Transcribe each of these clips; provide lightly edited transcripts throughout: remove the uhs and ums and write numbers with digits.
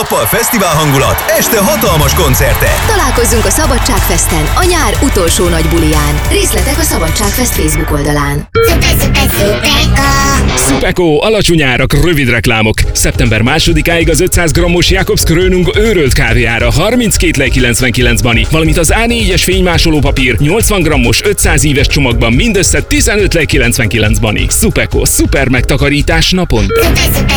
nappal fesztivál hangulat, este hatalmas koncertek. Találkozzunk a Szabadságfesten, a nyár utolsó nagy buliján. Részletek a Szabadságfest Facebook oldalán. Szupeko, alacsony árak, rövid reklámok. Szeptember 2-áig az 500 g-os Jakobs Krönung őrölt kávéára 32,99 bani, valamint az A4-es fénymásoló papír 80 g-os 500 íves csomagban mindössze 15,99 bani. Szupeko, szuper megtakarítás naponta.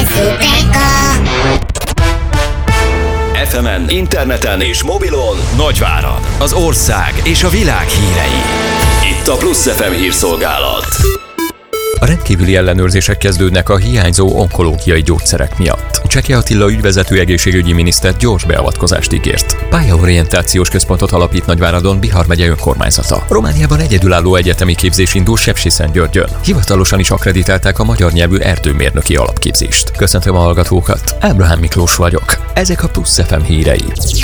FM-en, interneten és mobilon Nagyvárad, az ország és a világ hírei. Itt a Plusz FM hírszolgálat. A rendkívüli ellenőrzések kezdődnek a hiányzó onkológiai gyógyszerek miatt. Cseke Attila ügyvezető egészségügyi miniszter gyors beavatkozást ígért. Pályaorientációs központot alapít Nagyváradon Bihar megye önkormányzata. Romániában egyedülálló egyetemi képzés indul Sepsiszentgyörgyön. Hivatalosan is akkreditálták a magyar nyelvű erdőmérnöki alapképzést. Köszöntöm a hallgatókat, Ábrahám Miklós vagyok. Ezek a Plusz FM hírei.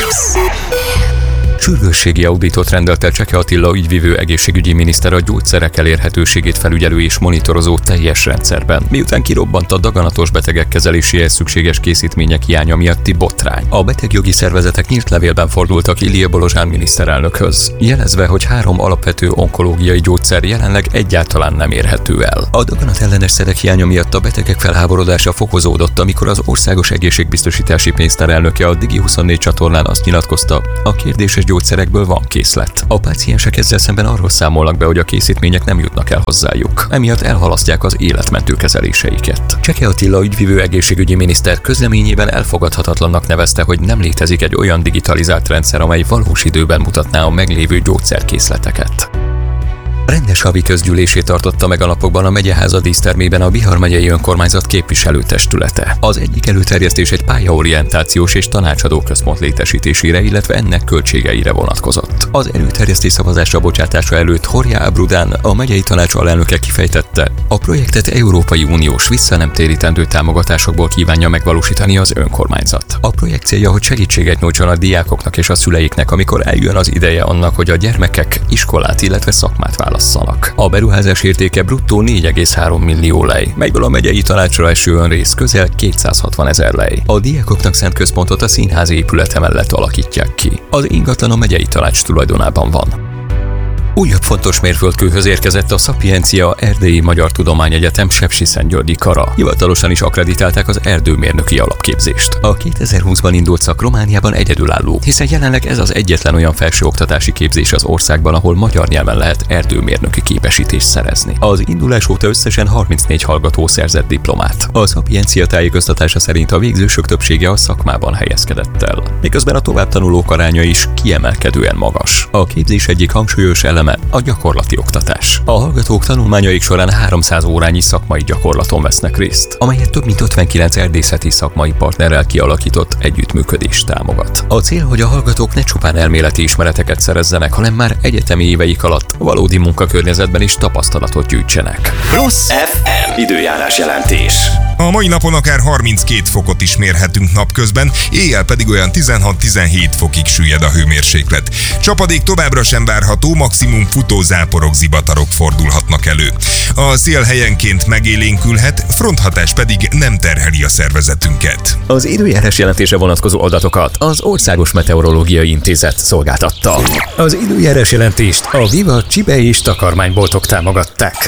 Sürgősségi auditot rendelt el Cseke Attila ügyvivő egészségügyi miniszter a gyógyszerek elérhetőségét felügyelő és monitorozó teljes rendszerben, miután kirobbant a daganatos betegek kezeléséhez szükséges készítmények hiánya miatti botrány. A betegjogi szervezetek nyílt levélben fordultak Ilija Bolozsán miniszterelnökhöz, jelezve, hogy 3 alapvető onkológiai gyógyszer jelenleg egyáltalán nem érhető el. A daganatellenes szerek hiánya miatt a betegek felháborodása fokozódott, amikor az Országos Egészségbiztosítási Pénztár elnöke a Digi24 csatornán azt nyilatkozta, a kérdéses gyógyszerekből van készlet. A páciensek ezzel szemben arról számolnak be, hogy a készítmények nem jutnak el hozzájuk. Emiatt elhalasztják az életmentő kezeléseiket. Cseke Attila ügyvivő egészségügyi miniszter közleményében elfogadhatatlannak nevezte, hogy nem létezik egy olyan digitalizált rendszer, amely valós időben mutatná a meglévő gyógyszerkészleteket. Rendes havi közgyűlését tartotta meg a napokban a megyeháza dísztermében a Bihar megyei önkormányzat képviselőtestülete. Az egyik előterjesztés egy pályaorientációs és tanácsadó központ létesítésére, illetve ennek költségeire vonatkozott. Az előterjesztés szavazásra bocsátása előtt Horja Abrudán, a megyei tanács alelnöke kifejtette, a projektet Európai Uniós visszanemtérítendő támogatásokból kívánja megvalósítani az önkormányzat. A projekt célja, hogy segítséget nyújtson a diákoknak és a szüleiknek, amikor eljön az ideje annak, hogy a gyermekek iskolát, illetve szakmát válasszanak. A beruházás értéke bruttó 4,3 millió lej, melyből a megyei tanácsra eső önrész közel 260 000 lej. A diákoknak szánt központot a színházi épülete mellett alakítják ki. Az ingatlan a megyei tanács tulajdonában van. Újabb fontos mérföldkőhöz érkezett a Szapiencia Erdélyi Magyar Tudományegyetem Sepsiszentgyörgyi kara. Hivatalosan is akkreditálták az erdőmérnöki alapképzést. A 2020-ban indult szak Romániában egyedülálló, hiszen jelenleg ez az egyetlen olyan felsőoktatási képzés az országban, ahol magyar nyelven lehet erdőmérnöki képesítést szerezni. Az indulás óta összesen 34 hallgató szerzett diplomát. A Szapiencia tájékoztatása szerint a végzősök többsége a szakmában helyezkedett el, miközben a továbbtanulók aránya is kiemelkedően magas. A képzés egyik hangsúlyos eleme a gyakorlati oktatás. A hallgatók tanulmányaik során 300 órányi szakmai gyakorlaton vesznek részt, amelyet több mint 59 erdészeti szakmai partnerrel kialakított együttműködés támogat. A cél, hogy a hallgatók ne csupán elméleti ismereteket szerezzenek, hanem már egyetemi éveik alatt valódi munkakörnyezetben is tapasztalatot gyűjtsenek. Plusz FM időjárás jelentés. A mai napon akár 32 fokot is mérhetünk napközben, éjjel pedig olyan 16-17 fokig süllyed a hőmérséklet. Csapadék továbbra sem várható, maximum futózáporok, zivatarok fordulhatnak elő. A szél helyenként megélénkülhet, fronthatás pedig nem terheli a szervezetünket. Az időjárás jelentése vonatkozó adatokat az Országos Meteorológiai Intézet szolgáltatta. Az időjárás jelentést a Viva csibe és takarmányboltok támogatták.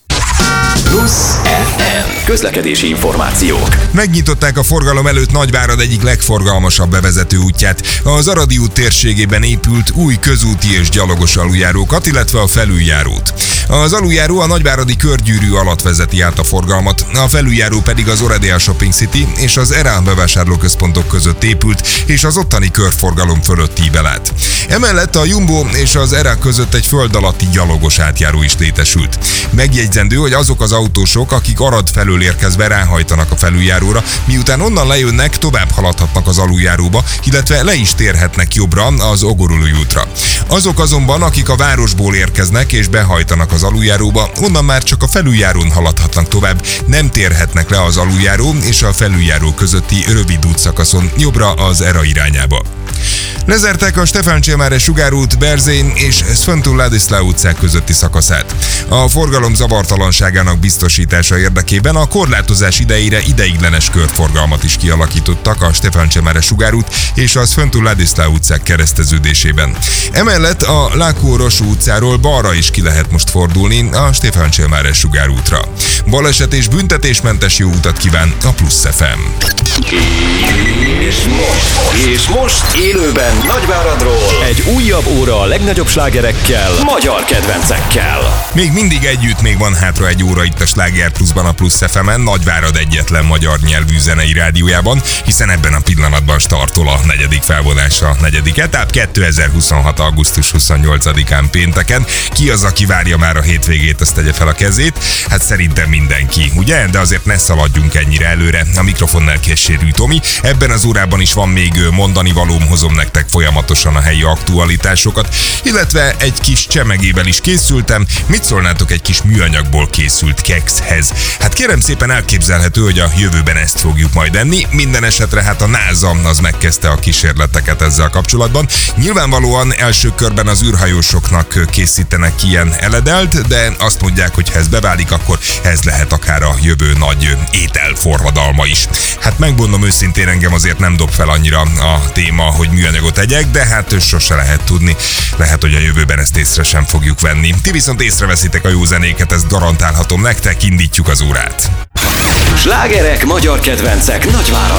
Plusz FM közlekedési információk. Megnyitották a forgalom előtt Nagyvárad egyik legforgalmasabb bevezető útját. Az Aradi út térségében épült új közúti és gyalogos aluljárókat, illetve a felüljárót. Az aluljáró a nagyváradi körgyűrű alatt vezeti át a forgalmat, a felüljáró pedig az Oradea Shopping City és az ERA bevásárlóközpontok között épült, és az ottani körforgalom fölött ível át. Emellett a Jumbo és az ERA között egy föld alatti gyalogos átjáró is létesült. Megjegyzendő, hogy azok az autósok, akik Arad felől érkezve ráhajtanak a felüljáróra, miután onnan lejönnek, tovább haladhatnak az aluljáróba, illetve le is térhetnek jobbra az Ogorului útra. Azok azonban, akik a városból érkeznek és behajtanak az aluljáróba, onnan már csak a felüljárón haladhatnak tovább, nem térhetnek le az aluljáró és a felüljáró közötti rövid útszakaszon jobbra az ERA irányába. Lezárták a Stefáncsiamáre Sugárút, Berzén és Sfântul Ladislav utcák közötti szakaszát. A forgalom zavartalanságának biztosítása érdekében a korlátozás idejére ideiglenes körforgalmat is kialakítottak a Stefáncsiamáre Sugárút és a Sfântul Ladislav utcák kereszteződésében. Emellett a Lákó-Rosó utcáról balra is ki lehet most fordulni a Stefáncsiamáre Sugárútra. Baleset és büntetésmentes jó utat kíván a Plusz FM. És most élőben Nagyváradról egy újabb óra a legnagyobb slágerekkel, magyar kedvencekkel. Még mindig együtt, még van hátra egy óra itt a Sláger Pluszban, a Plusz FM-en, Nagyvárad egyetlen magyar nyelvű zenei rádiójában, hiszen ebben a pillanatban startol a 4. felvonás, a 4. etap 2026. augusztus 28-án pénteken. Ki az, aki várja már a hétvégét, azt tegye fel a kezét? Hát szerintem mindenki, ugye? De azért ne szaladjunk ennyire előre. A mikrofonnál Kessérű Tomi. Ebben az órában is van még mondani valóm, hozom nektek folyamatosan a helyi aktualitásokat, illetve egy kis csemegével is készültem. Mit szólnátok egy kis műanyagból készült kekszhez? Hát kérem szépen, elképzelhető, hogy a jövőben ezt fogjuk majd enni. Minden esetre hát a NASA az megkezdte a kísérleteket ezzel kapcsolatban. Nyilvánvalóan első körben az űrhajósoknak készítenek ilyen eledelt, de azt mondják, hogy ha ez beválik, akkor ez lehet akár a jövő nagy ételforradalma is. Hát megmondom őszintén, engem azért nem dob fel annyira a téma, hogy műanyagot egyek, de hát sose lehet tudni. Lehet, hogy a jövőben ezt észre sem fogjuk venni. Ti viszont észreveszitek a jó zenéket, ezt garantálhatom nektek, indítjuk az órát. Slágerek, magyar kedvencek Nagyváradon.